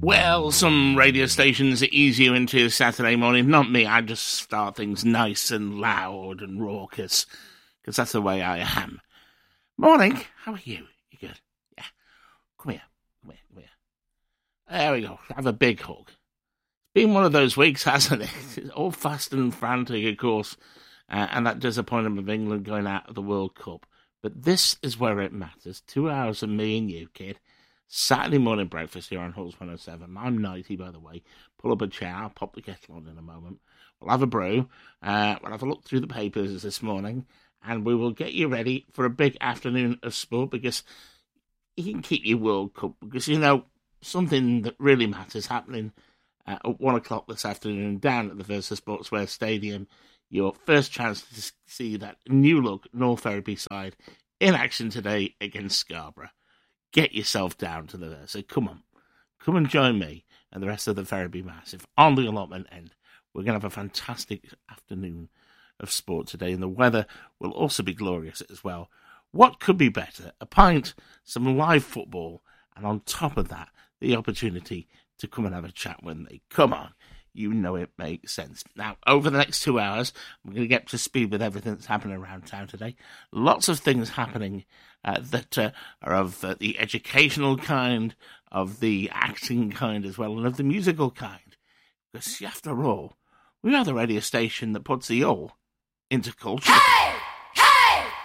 Well, some radio stations ease you into Saturday morning. Not me. I just start things nice and loud and raucous, because that's the way I am. Morning. How are you? You good? Yeah. Come here. There we go. Have a big hug. It's been one of those weeks, hasn't it? It's all fast and frantic, of course, and that disappointment of England going out of the World Cup. But this is where it matters. 2 hours of me and you, kid. Saturday morning breakfast here on Hulls 107. I'm 90, by the way. Pull up a chair. I'll pop the kettle on in a moment. We'll have a brew. We'll have a look through the papers this morning, and we will get you ready for a big afternoon of sport, because you can keep your World Cup, because, you know, something that really matters happening at 1 o'clock this afternoon down at the Versa Sportswear Stadium. Your first chance to see that new look North Ferriby side in action today against Scarborough. Get yourself down to the Versa. Come on. Come and join me and the rest of the Ferriby Massive on the allotment end. We're going to have a fantastic afternoon of sport today, and the weather will also be glorious as well. What could be better? A pint, some live football, and on top of that, the opportunity to come and have a chat with me. Come on. You know it makes sense. Now, over the next 2 hours, I'm going to get up to speed with everything that's happening around town today. Lots of things happening that are of the educational kind, of the acting kind as well, and of the musical kind. Because after all, we are the radio station that puts the all into culture. Hey!